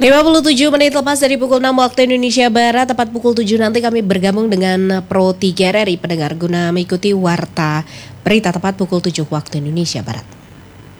57 menit lepas dari pukul 6 waktu Indonesia Barat, tepat pukul 7 nanti kami bergabung dengan Pro 3 RRI pendengar guna mengikuti warta berita tepat pukul 7 waktu Indonesia Barat.